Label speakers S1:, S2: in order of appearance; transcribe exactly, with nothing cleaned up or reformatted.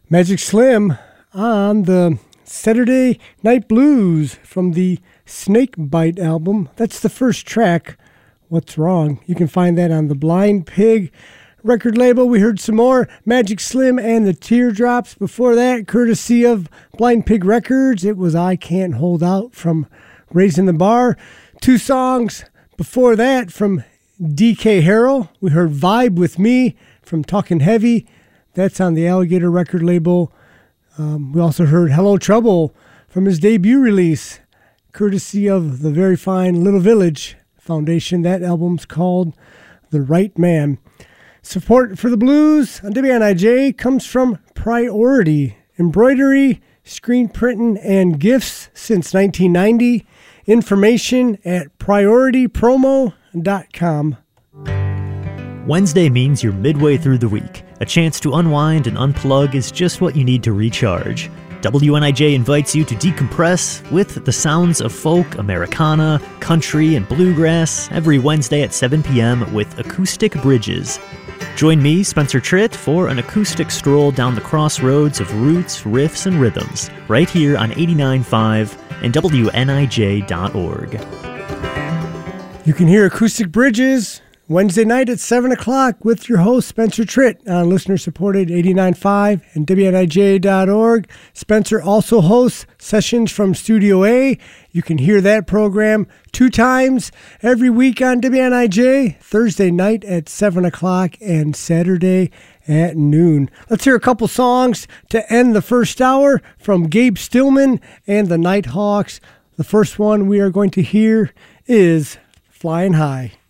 S1: Magic Slim on the Saturday Night Blues from the Snakebite album. That's the first track, What's Wrong. You can find that on the Blind Pig record label. We heard some more Magic Slim and the Teardrops. Before that, courtesy of Blind Pig Records, it was I Can't Hold Out from Raising the Bar. Two songs before that from D K Harrell. We heard Vibe With Me from Talkin' Heavy. That's on the Alligator record label. Um, we also heard Hello Trouble from his debut release, courtesy of the very fine Little Village Foundation. That album's called The Right Man. Support for the blues on W N I J comes from Priority Embroidery, Screen Printing, and Gifts since nineteen ninety. Information at priority promo dot com.
S2: Wednesday means you're midway through the week. A chance to unwind and unplug is just what you need to recharge. W N I J invites you to decompress with the sounds of folk, Americana, country, and bluegrass every Wednesday at seven p.m. with Acoustic Bridges. Join me, Spencer Tritt, for an acoustic stroll down the crossroads of roots, riffs, and rhythms, right here on eighty-nine point five and W N I J dot org.
S1: You can hear Acoustic Bridges Wednesday night at seven o'clock with your host, Spencer Tritt, on listener-supported eighty-nine point five and W N I J dot org. Spencer also hosts sessions from Studio A. You can hear that program two times every week on W N I J, Thursday night at seven o'clock and Saturday at noon. Let's hear a couple songs to end the first hour from Gabe Stillman and the Nighthawks. The first one we are going to hear is Flying High.